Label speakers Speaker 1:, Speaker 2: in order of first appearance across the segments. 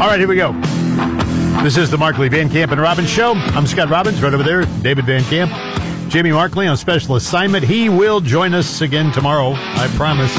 Speaker 1: All right, here we go. This is the Markley, Van Camp, and Robbins Show. I'm Scott Robbins, right over there, David Van Camp. Jamie Markley on special assignment. He will join us again tomorrow, I promise.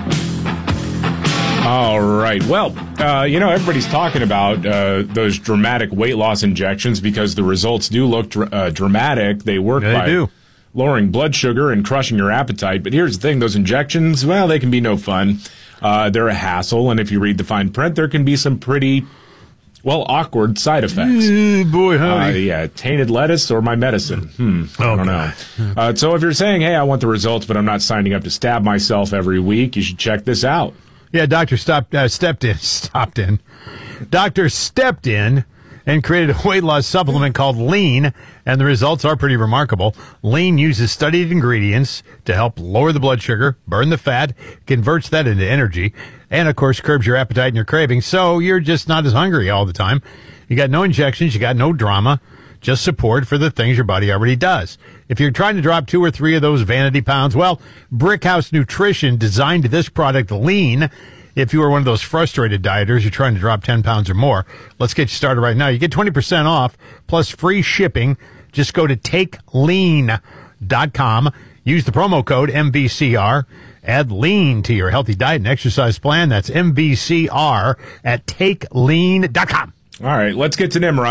Speaker 2: All right. Well, everybody's talking about those dramatic weight loss injections because the results do look dramatic. They work by lowering blood sugar and crushing your appetite. But here's the thing. Those injections, well, they can be no fun. They're a hassle. And if you read the fine print, there can be some pretty, awkward side effects.
Speaker 1: Boy, howdy.
Speaker 2: Tainted lettuce or my medicine. I don't know. So if you're saying, hey, I want the results, but I'm not signing up to stab myself every week, you should check this out.
Speaker 1: Yeah, Doctor stepped in. Doctor stepped in and created a weight loss supplement called Lean, and the results are pretty remarkable. Lean uses studied ingredients to help lower the blood sugar, burn the fat, converts that into energy, and, of course, curbs your appetite and your cravings, so you're just not as hungry all the time. You got no injections, you got no drama, just support for the things your body already does. If you're trying to drop 2 or 3 of those vanity pounds, well, Brickhouse Nutrition designed this product, Lean. If you are one of those frustrated dieters, you're trying to drop 10 pounds or more, let's get you started right now. You get 20% off plus free shipping. Just go to takelean.com. Use the promo code MVCR. Add Lean to your healthy diet and exercise plan. That's MVCR at takelean.com.
Speaker 2: All right, let's get to Nimrod.